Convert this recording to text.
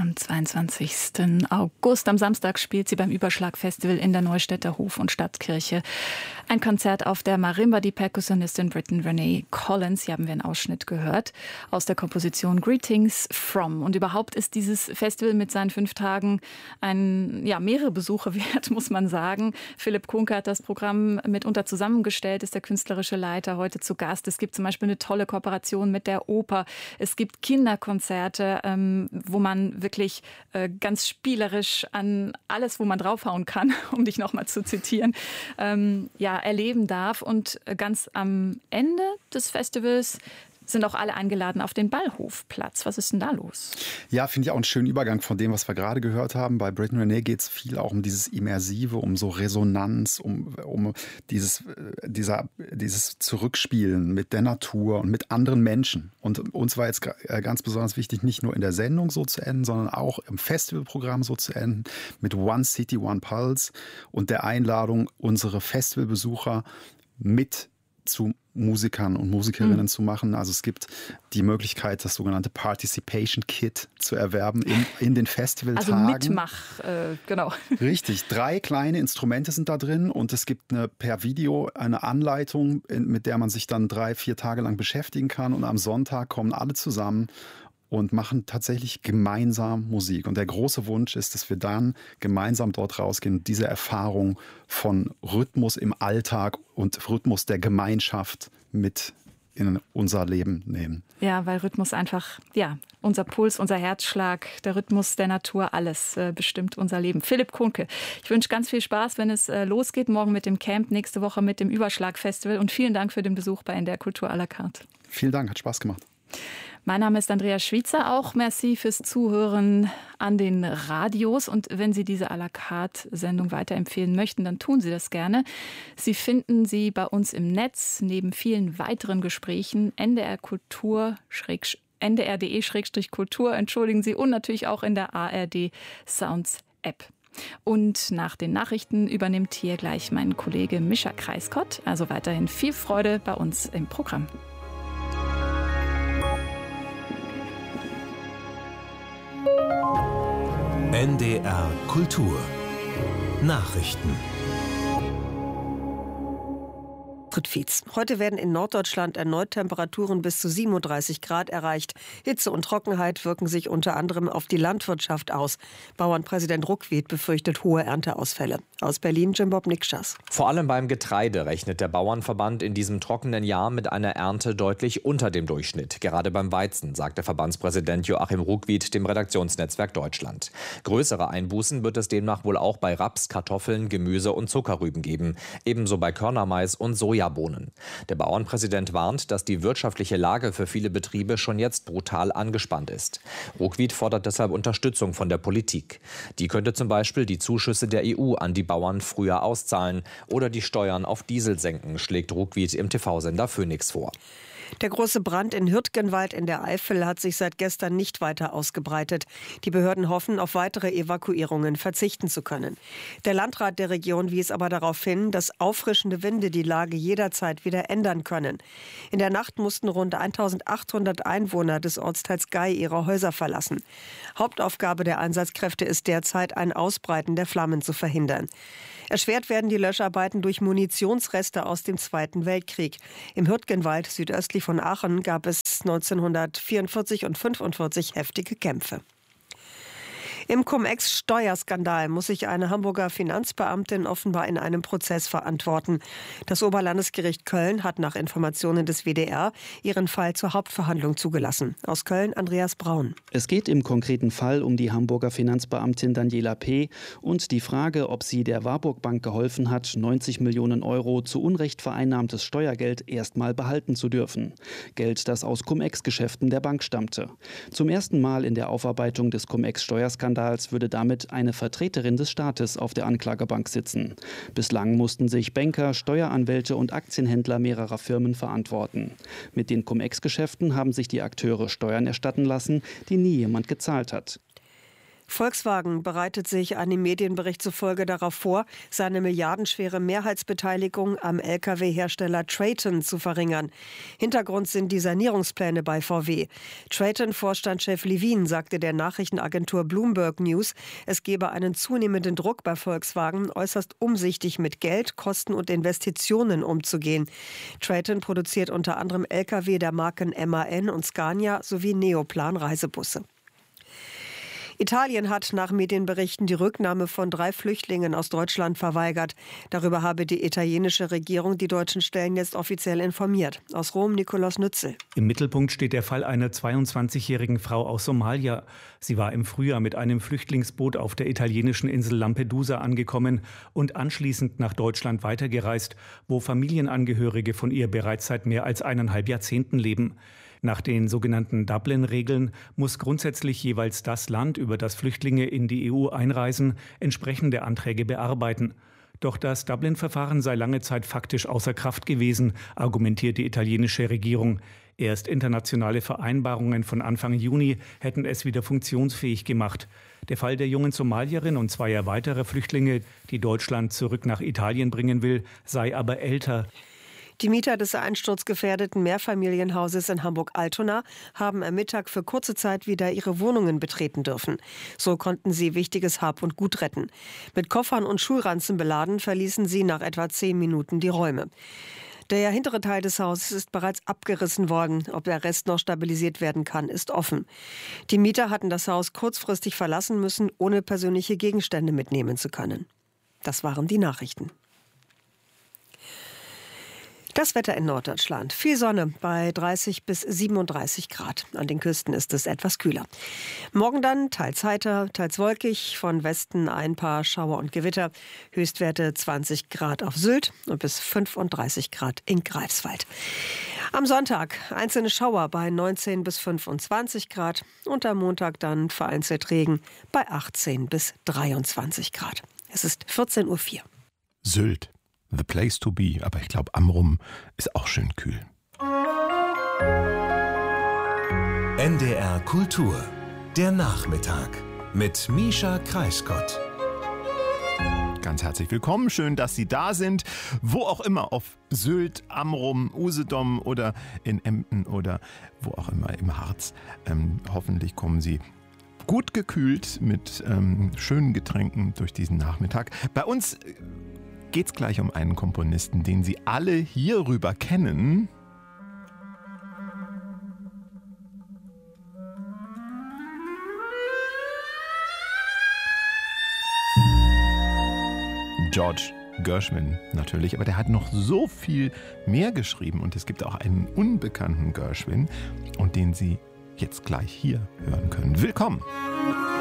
Am 22. August, am Samstag, spielt sie beim Überschlag-Festival in der Neustädter Hof- und Stadtkirche ein Konzert auf der Marimba. Die Perkussionistin Britton Renee Collins, hier haben wir einen Ausschnitt gehört, aus der Komposition Greetings From. Und überhaupt ist dieses Festival mit seinen 5 Tagen mehrere Besuche wert, muss man sagen. Philipp Kuhnke hat das Programm mitunter zusammengestellt, ist der künstlerische Leiter, heute zu Gast. Es gibt zum Beispiel eine tolle Kooperation mit der Oper. Es gibt Kinderkonzerte, wo man wirklich ganz spielerisch an alles, wo man draufhauen kann, um dich nochmal zu zitieren, erleben darf. Und ganz am Ende des Festivals sind auch alle eingeladen auf den Ballhofplatz. Was ist denn da los? Ja, finde ich auch einen schönen Übergang von dem, was wir gerade gehört haben. Bei Britton Renee geht es viel auch um dieses Immersive, um so Resonanz, um dieses Zurückspielen mit der Natur und mit anderen Menschen. Und uns war jetzt ganz besonders wichtig, nicht nur in der Sendung so zu enden, sondern auch im Festivalprogramm so zu enden mit One City, One Pulse und der Einladung, unsere Festivalbesucher mit zu Musikern und Musikerinnen zu machen. Also es gibt die Möglichkeit, das sogenannte Participation Kit zu erwerben in den Festivaltagen. Also genau. Richtig, 3 kleine Instrumente sind da drin und es gibt per Video eine Anleitung, mit der man sich dann 3-4 Tage lang beschäftigen kann. Und am Sonntag kommen alle zusammen und machen tatsächlich gemeinsam Musik. Und der große Wunsch ist, dass wir dann gemeinsam dort rausgehen und diese Erfahrung von Rhythmus im Alltag und Rhythmus der Gemeinschaft mit in unser Leben nehmen. Ja, weil Rhythmus einfach, unser Puls, unser Herzschlag, der Rhythmus der Natur, alles bestimmt unser Leben. Philipp Kuhnke, ich wünsche ganz viel Spaß, wenn es losgeht, morgen mit dem Camp, nächste Woche mit dem Überschlag-Festival und vielen Dank für den Besuch bei NDR Kultur à la carte. Vielen Dank, hat Spaß gemacht. Mein Name ist Andrea Schwitzer, auch merci fürs Zuhören an den Radios. Und wenn Sie diese à la carte Sendung weiterempfehlen möchten, dann tun Sie das gerne. Sie finden sie bei uns im Netz, neben vielen weiteren Gesprächen, ndr.de/kultur, entschuldigen Sie, und natürlich auch in der ARD Sounds App. Und nach den Nachrichten übernimmt hier gleich mein Kollege Mischa Kreiskott. Also weiterhin viel Freude bei uns im Programm. NDR Kultur. Nachrichten. Heute werden in Norddeutschland erneut Temperaturen bis zu 37 Grad erreicht. Hitze und Trockenheit wirken sich unter anderem auf die Landwirtschaft aus. Bauernpräsident Ruckwied befürchtet hohe Ernteausfälle. Aus Berlin Jim-Bob Nikschas. Vor allem beim Getreide rechnet der Bauernverband in diesem trockenen Jahr mit einer Ernte deutlich unter dem Durchschnitt. Gerade beim Weizen, sagt der Verbandspräsident Joachim Ruckwied dem Redaktionsnetzwerk Deutschland. Größere Einbußen wird es demnach wohl auch bei Raps, Kartoffeln, Gemüse und Zuckerrüben geben. Ebenso bei Körnermais und Sojabohnen. Der Bauernpräsident warnt, dass die wirtschaftliche Lage für viele Betriebe schon jetzt brutal angespannt ist. Ruckwied fordert deshalb Unterstützung von der Politik. Die könnte zum Beispiel die Zuschüsse der EU an die Bauern früher auszahlen oder die Steuern auf Diesel senken, schlägt Ruckwied im TV-Sender Phoenix vor. Der große Brand in Hürtgenwald in der Eifel hat sich seit gestern nicht weiter ausgebreitet. Die Behörden hoffen, auf weitere Evakuierungen verzichten zu können. Der Landrat der Region wies aber darauf hin, dass auffrischende Winde die Lage jederzeit wieder ändern können. In der Nacht mussten rund 1800 Einwohner des Ortsteils Gei ihre Häuser verlassen. Hauptaufgabe der Einsatzkräfte ist derzeit, ein Ausbreiten der Flammen zu verhindern. Erschwert werden die Löscharbeiten durch Munitionsreste aus dem Zweiten Weltkrieg. Im Hürtgenwald südöstlich von Aachen gab es 1944 und 1945 heftige Kämpfe. Im Cum-Ex-Steuerskandal muss sich eine Hamburger Finanzbeamtin offenbar in einem Prozess verantworten. Das Oberlandesgericht Köln hat nach Informationen des WDR ihren Fall zur Hauptverhandlung zugelassen. Aus Köln Andreas Braun. Es geht im konkreten Fall um die Hamburger Finanzbeamtin Daniela P. und die Frage, ob sie der Warburg Bank geholfen hat, 90 Millionen Euro zu Unrecht vereinnahmtes Steuergeld erstmal behalten zu dürfen. Geld, das aus Cum-Ex-Geschäften der Bank stammte. Zum ersten Mal in der Aufarbeitung des Cum-Ex-Steuerskandals würde damit eine Vertreterin des Staates auf der Anklagebank sitzen. Bislang mussten sich Banker, Steueranwälte und Aktienhändler mehrerer Firmen verantworten. Mit den Cum-Ex-Geschäften haben sich die Akteure Steuern erstatten lassen, die nie jemand gezahlt hat. Volkswagen bereitet sich einem Medienbericht zufolge darauf vor, seine milliardenschwere Mehrheitsbeteiligung am Lkw-Hersteller Traton zu verringern. Hintergrund sind die Sanierungspläne bei VW. Traton-Vorstandschef Levin sagte der Nachrichtenagentur Bloomberg News, es gebe einen zunehmenden Druck bei Volkswagen, äußerst umsichtig mit Geld, Kosten und Investitionen umzugehen. Traton produziert unter anderem Lkw der Marken MAN und Scania sowie Neoplan-Reisebusse. Italien hat nach Medienberichten die Rücknahme von 3 Flüchtlingen aus Deutschland verweigert. Darüber habe die italienische Regierung die deutschen Stellen jetzt offiziell informiert. Aus Rom Nikolaus Nützel. Im Mittelpunkt steht der Fall einer 22-jährigen Frau aus Somalia. Sie war im Frühjahr mit einem Flüchtlingsboot auf der italienischen Insel Lampedusa angekommen und anschließend nach Deutschland weitergereist, wo Familienangehörige von ihr bereits seit mehr als 1,5 Jahrzehnten leben. Nach den sogenannten Dublin-Regeln muss grundsätzlich jeweils das Land, über das Flüchtlinge in die EU einreisen, entsprechende Anträge bearbeiten. Doch das Dublin-Verfahren sei lange Zeit faktisch außer Kraft gewesen, argumentiert die italienische Regierung. Erst internationale Vereinbarungen von Anfang Juni hätten es wieder funktionsfähig gemacht. Der Fall der jungen Somalierin und 2 weiterer Flüchtlinge, die Deutschland zurück nach Italien bringen will, sei aber älter. Die Mieter des einsturzgefährdeten Mehrfamilienhauses in Hamburg-Altona haben am Mittag für kurze Zeit wieder ihre Wohnungen betreten dürfen. So konnten sie wichtiges Hab und Gut retten. Mit Koffern und Schulranzen beladen verließen sie nach etwa 10 Minuten die Räume. Der hintere Teil des Hauses ist bereits abgerissen worden. Ob der Rest noch stabilisiert werden kann, ist offen. Die Mieter hatten das Haus kurzfristig verlassen müssen, ohne persönliche Gegenstände mitnehmen zu können. Das waren die Nachrichten. Das Wetter in Norddeutschland. Viel Sonne bei 30 bis 37 Grad. An den Küsten ist es etwas kühler. Morgen dann teils heiter, teils wolkig. Von Westen ein paar Schauer und Gewitter. Höchstwerte 20 Grad auf Sylt und bis 35 Grad in Greifswald. Am Sonntag einzelne Schauer bei 19 bis 25 Grad. Und am Montag dann vereinzelt Regen bei 18 bis 23 Grad. Es ist 14:04 Uhr. Sylt. The place to be. Aber ich glaube, Amrum ist auch schön kühl. NDR Kultur. Der Nachmittag. Mit Mischa Kreisgott. Ganz herzlich willkommen. Schön, dass Sie da sind. Wo auch immer. Auf Sylt, Amrum, Usedom oder in Emden oder wo auch immer im Harz. Hoffentlich kommen Sie gut gekühlt mit schönen Getränken durch diesen Nachmittag. Bei uns geht es gleich um einen Komponisten, den Sie alle hierüber kennen. George Gershwin natürlich, aber der hat noch so viel mehr geschrieben und es gibt auch einen unbekannten Gershwin und den Sie jetzt gleich hier hören können. Willkommen!